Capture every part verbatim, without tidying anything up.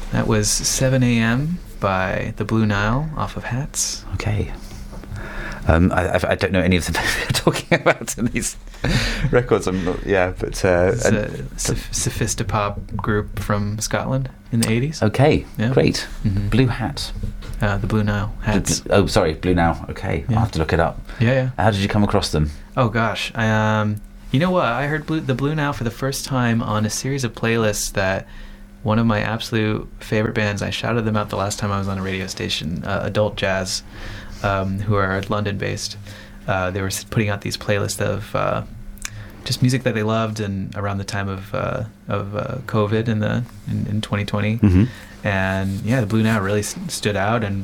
That was seven a.m. by the Blue Nile off of Hats. Okay. Um, I, I don't know any of the bands we're talking about in these records. I'm not, yeah, but uh, it's a soph- sophistopop group from Scotland in the eighties. Okay, yeah. Great. Mm-hmm. Blue Hat. Uh, the Blue Nile Hats. Blue, oh, sorry, Blue Nile. Okay, yeah. I'll have to look it up. Yeah, yeah. How did you come across them? Oh gosh, I, um, you know what? I heard Blue, the Blue Nile for the first time on a series of playlists that one of my absolute favorite bands. I shouted them out the last time I was on a radio station. Uh, Adult Jazz. Um, who are London-based. Uh, they were putting out these playlists of uh, just music that they loved, and around the time of uh, of uh, COVID in the in, in twenty twenty, mm-hmm. and yeah, the Blue Nile really st- stood out, and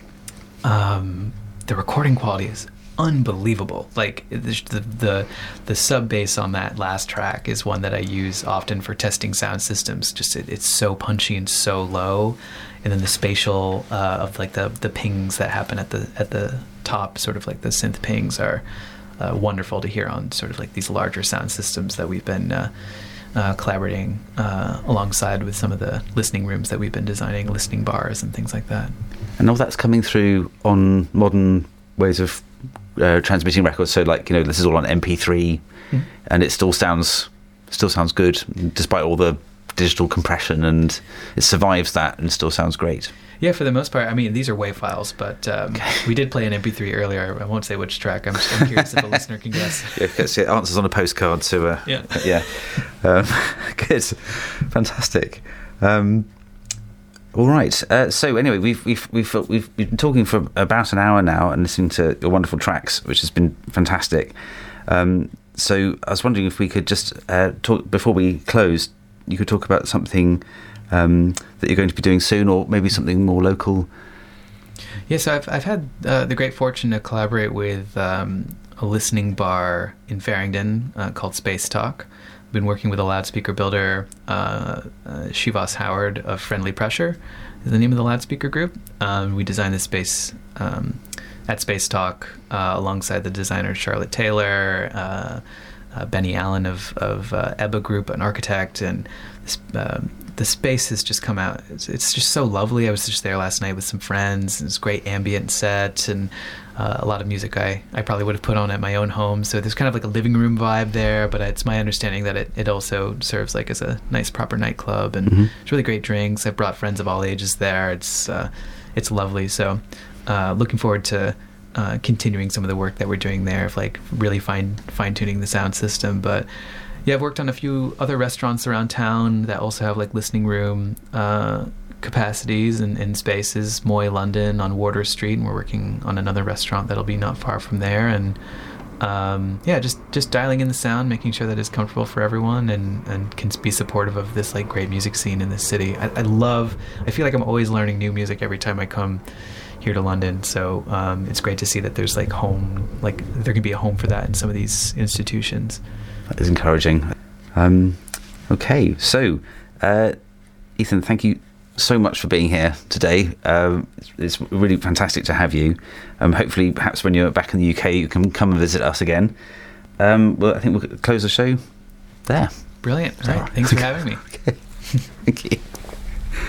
um, the recording quality is unbelievable. Like the the the, the sub bass on that last track is one that I use often for testing sound systems. Just it, it's so punchy and so low. And then the spatial uh, of like the the pings that happen at the at the top, sort of like the synth pings, are uh, wonderful to hear on sort of like these larger sound systems that we've been uh, uh, collaborating uh, alongside with some of the listening rooms that we've been designing, listening bars and things like that. And all that's coming through on modern ways of uh, transmitting records. So like, you know, this is all on M P three, mm-hmm. and it still sounds still sounds good despite all the digital compression, and it survives that and still sounds great. Yeah, for the most part. I mean, these are WAV files, but um, okay. we did play an M P three earlier. I won't say which track. I'm, I'm curious if the listener can guess. Yeah, it's, it answers on a postcard. So uh, yeah, yeah, um, good, fantastic. Um, all right. Uh, so anyway, we've we've we've we've been talking for about an hour now and listening to your wonderful tracks, which has been fantastic. Um, so I was wondering if we could just uh, talk before we close. You could talk about something um, that you're going to be doing soon, or maybe something more local. Yes, yeah, so I've I've had uh, the great fortune to collaborate with um, a listening bar in Farringdon uh, called Space Talk. I've been working with a loudspeaker builder, uh, uh, Shivas Howard of Friendly Pressure is the name of the loudspeaker group. Um, we designed this space um, at Space Talk uh, alongside the designer Charlotte Taylor, uh, Uh, Benny Allen of of uh, Ebba Group, an architect, and this, uh, the space has just come out. It's, it's just so lovely. I was just there last night with some friends. It's great ambient set and uh, a lot of music I, I probably would have put on at my own home. So there's kind of like a living room vibe there, but it's my understanding that it, it also serves like as a nice proper nightclub, and mm-hmm. it's really great drinks. I've brought friends of all ages there. It's uh, it's lovely. So uh, looking forward to Uh, continuing some of the work that we're doing there, of like really fine fine tuning the sound system. But yeah, I've worked on a few other restaurants around town that also have like listening room uh, capacities and, and spaces. Moy London on Wardour Street, and we're working on another restaurant that'll be not far from there. And um, yeah, just just dialing in the sound, making sure that it's comfortable for everyone, and and can be supportive of this like great music scene in this city. I, I love. I feel like I'm always learning new music every time I come here to London, so um, it's great to see that there's like home, like there can be a home for that in some of these institutions. That is encouraging. Um, okay, so uh, Ethan, thank you so much for being here today. Um, it's, it's really fantastic to have you. Um, hopefully, perhaps when you're back in the U K, you can come and visit us again. Um, well, I think we'll close the show there. Brilliant. All right. Thanks for having me. Okay. Thank you.